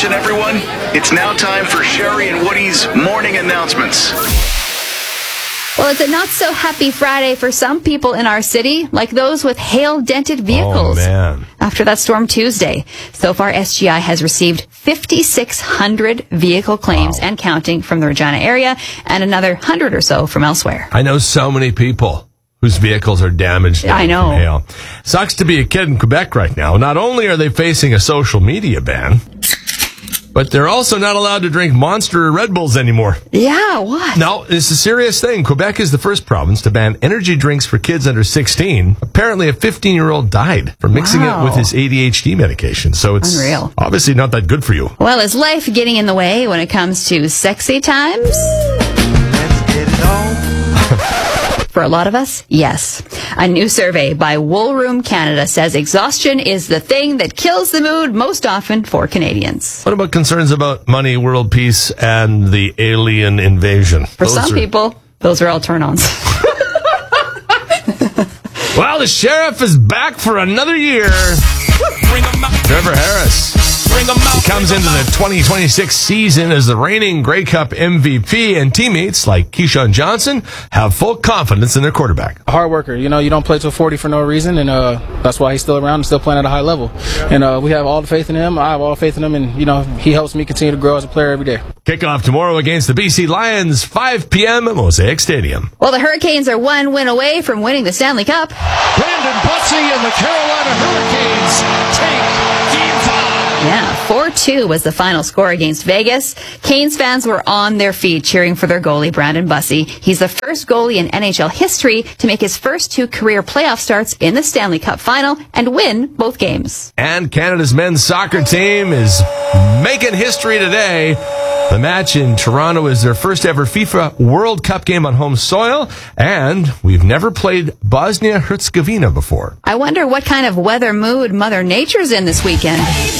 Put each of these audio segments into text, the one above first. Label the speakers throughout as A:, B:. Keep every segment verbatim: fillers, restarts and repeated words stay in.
A: Attention, everyone. It's now time for Sherry and Woody's morning announcements.
B: Well, it's a not-so-happy Friday for some people in our city, like those with hail-dented vehicles.
C: Oh, man.
B: After that storm Tuesday. So far, S G I has received five thousand six hundred vehicle claims
C: Wow.
B: and counting from the Regina area, and another one hundred or so from elsewhere.
C: I know so many people whose vehicles are damaged.
B: I know.
C: From hail. Sucks to be a kid in Quebec right now. Not only are they facing a social media ban, but they're also not allowed to drink Monster or Red Bulls anymore.
B: Yeah, what?
C: No, it's a serious thing. Quebec is the first province to ban energy drinks for kids under sixteen. Apparently, a fifteen-year-old died from mixing
B: Wow.
C: it with his A D H D medication. So it's
B: Unreal.
C: obviously not that good for you.
B: Well, is life getting in the way when it comes to sexy times?
D: Let's get it on.
B: For a lot of us, yes. A new survey by Woolroom Canada says exhaustion is the thing that kills the mood most often for Canadians.
C: What about concerns about money, world peace, and the alien invasion?
B: For
C: Those
B: some
C: are-
B: people, those are all turn-ons.
C: Well, the sheriff is back for another year. Trevor Harris. He comes into the twenty twenty-six season as the reigning Grey Cup M V P, and teammates like Keyshawn Johnson have full confidence in their quarterback.
E: A hard worker. You know, you don't play till forty for no reason, and uh, that's why he's still around and still playing at a high level. And uh, we have all the faith in him. I have all the faith in him, and, you know, he helps me continue to grow as a player every day.
C: Kickoff tomorrow against the B C Lions, five p.m. at Mosaic Stadium.
B: Well, the Hurricanes are one win away from winning the Stanley Cup.
F: Brandon Bussey and the Carolina Hurricanes take game five.
B: Yeah, four two was the final score against Vegas. Canes fans were on their feet cheering for their goalie, Brandon Bussey. He's the first goalie in N H L history to make his first two career playoff starts in the Stanley Cup final and win both games.
C: And Canada's men's soccer team is making history today. The match in Toronto is their first ever FIFA World Cup game on home soil, and we've never played Bosnia-Herzegovina before.
B: I wonder what kind of weather mood Mother Nature's in this weekend.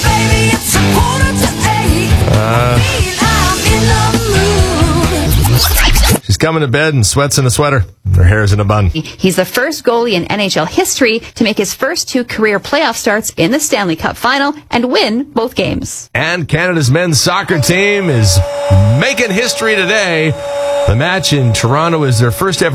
C: She's coming to bed in sweats and a sweater. Her hair's in a bun.
B: He's the first goalie in N H L history to make his first two career playoff starts in the Stanley Cup final and win both games.
C: And Canada's men's soccer team is making history today. The match in Toronto is their first ever